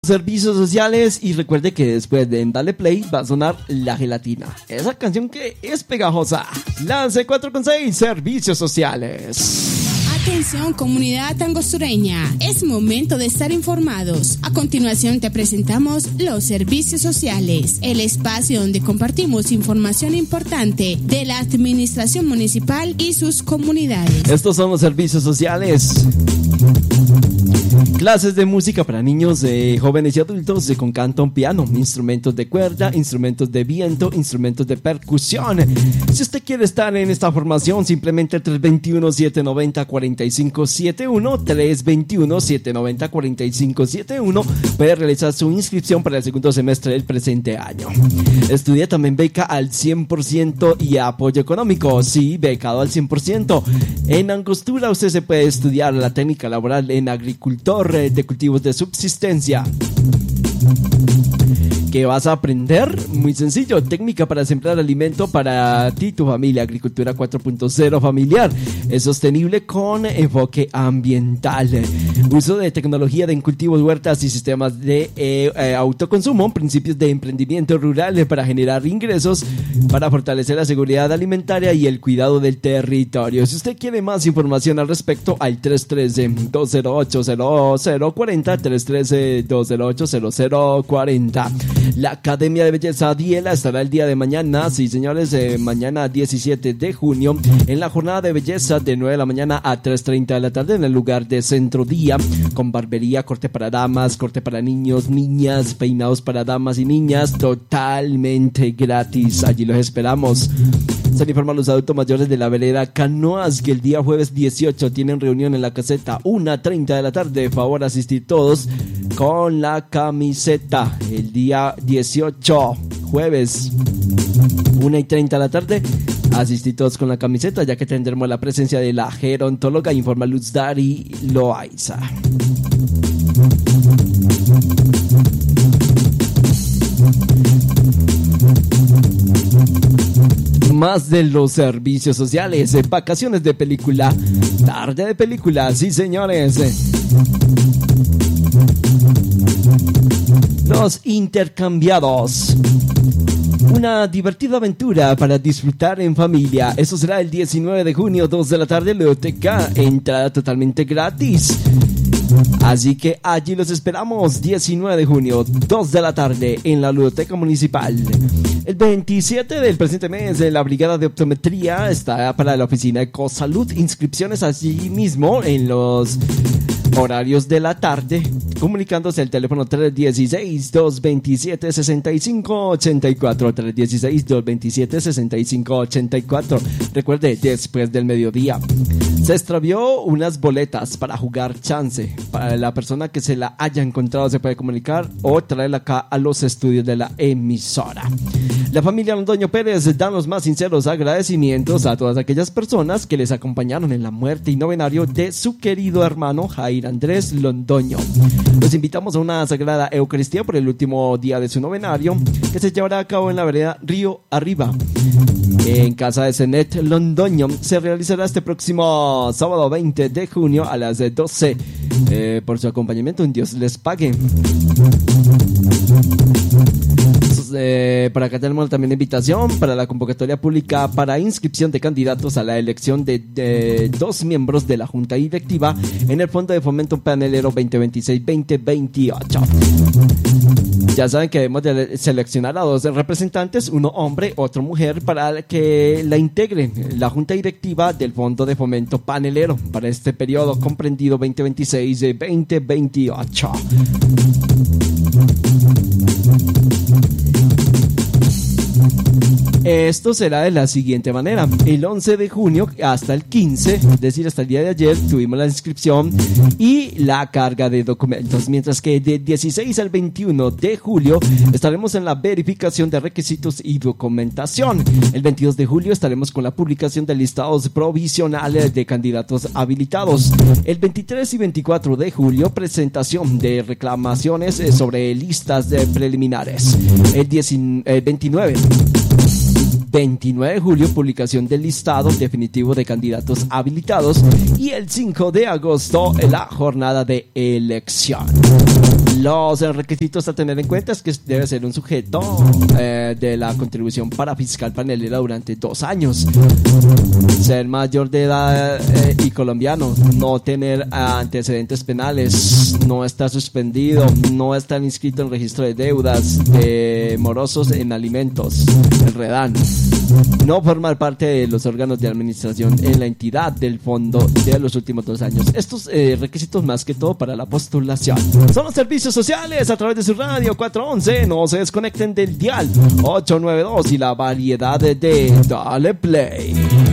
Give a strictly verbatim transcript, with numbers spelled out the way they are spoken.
Servicios sociales, y recuerde que después de Dale Play va a sonar La Gelatina, esa canción que es pegajosa. Lance cuatro con seis, servicios sociales. Atención, comunidad angostureña, es momento de estar informados. A continuación te presentamos los servicios sociales, el espacio donde compartimos información importante de la administración municipal y sus comunidades. Estos son los servicios sociales. Clases de música para niños, eh, jóvenes y adultos eh, con canto, piano, instrumentos de cuerda, instrumentos de viento, instrumentos de percusión. Si usted quiere estar en esta formación, simplemente tres dos uno, siete nueve cero, cuatro cinco siete uno, tres dos uno, siete nueve cero, cuatro cinco siete uno, puede realizar su inscripción para el segundo semestre del presente año. Estudia también beca al cien por ciento y apoyo económico, sí, becado al cien por ciento. En Angostura usted se puede estudiar la técnica laboral en agricultor de cultivos de subsistencia. ¿Qué vas a aprender? Muy sencillo, técnica para sembrar alimento para ti y tu familia. Agricultura cuatro punto cero familiar, es sostenible con enfoque ambiental. Uso de tecnología en cultivos, huertas y sistemas de eh, eh, autoconsumo. Principios de emprendimiento rural para generar ingresos, para fortalecer la seguridad alimentaria y el cuidado del territorio. Si usted quiere más información al respecto, al tres uno tres, dos cero ocho, cero cero cuatro cero, tres uno tres, dos cero ocho, cero cero cuatro cero. La Academia de Belleza Diela estará el día de mañana, sí señores, eh, mañana diecisiete de junio, en la jornada de belleza de nueve de la mañana a tres treinta de la tarde en el lugar de Centro Día, con barbería, corte para damas, corte para niños, niñas, peinados para damas y niñas, totalmente gratis. Allí los esperamos. Se le informa a los adultos mayores de la vereda Canoas que el día jueves dieciocho tienen reunión en la caseta, una treinta de la tarde. Favor asistir todos con la camiseta. El día dieciocho, jueves, una y treinta de la tarde. Asistir todos con la camiseta, ya que tendremos la presencia de la gerontóloga, informa Luz Dari Loaiza. Más de los servicios sociales, eh, vacaciones de película, tarde de película, sí señores. Los intercambiados, una divertida aventura para disfrutar en familia. Eso será el diecinueve de junio, dos de la tarde, Ludoteca, entrada totalmente gratis. Así que allí los esperamos, diecinueve de junio, dos de la tarde, en la Ludoteca Municipal. El veintisiete del presente mes, la Brigada de Optometría está para la oficina de Ecosalud. Inscripciones allí mismo en los horarios de la tarde, comunicándose al teléfono tres uno seis, dos dos siete, seis cinco ocho cuatro, tres uno seis, dos dos siete, seis cinco ocho cuatro. Recuerde, después del mediodía. Se extravió unas boletas para jugar chance. Para la persona que se la haya encontrado se puede comunicar o traerla acá a los estudios de la emisora. La familia Londoño Pérez da los más sinceros agradecimientos a todas aquellas personas que les acompañaron en la muerte y novenario de su querido hermano Jair Andrés Londoño. Los invitamos a una sagrada Eucaristía por el último día de su novenario, que se llevará a cabo en la vereda Río Arriba, en casa de Zenet Londoño. Se realizará este próximo sábado veinte de junio a las doce. Eh, por su acompañamiento, un Dios les pague. Eh, para acá tenemos también invitación para la convocatoria pública para inscripción de candidatos a la elección de, de dos miembros de la Junta Directiva en el Fondo de Fomento Panelero veinte veintiséis veinte veintiocho. Ya saben que debemos de seleccionar a dos representantes, uno hombre, otro mujer, para que la integren la Junta Directiva del Fondo de Fomento Panelero para este periodo comprendido veinte veintiséis veinte veintiocho. Esto será de la siguiente manera: el once de junio hasta el quince, es decir, hasta el día de ayer, tuvimos la inscripción y la carga de documentos, mientras que de dieciséis al veintiuno de julio estaremos en la verificación de requisitos y documentación. El veintidós de julio estaremos con la publicación de listados provisionales de candidatos habilitados. El veintitrés y veinticuatro de julio, presentación de reclamaciones sobre listas de preliminares. El, diecinueve, el veintinueve veintinueve de julio, publicación del listado definitivo de candidatos habilitados. Y el cinco de agosto, la jornada de elección. Los eh, requisitos a tener en cuenta es que debe ser un sujeto eh, de la contribución para fiscal panelera durante dos años, ser mayor de edad eh, y colombiano, no tener antecedentes penales, no estar suspendido, no estar inscrito en registro de deudas, de morosos en alimentos, el REDAN, no formar parte de los órganos de administración en la entidad del fondo de los últimos dos años. Estos eh, requisitos más que todo para la postulación. Son los servicios sociales a través de su radio cuatro once. No se desconecten del dial ocho nueve dos y la variedad de, de Dale Play.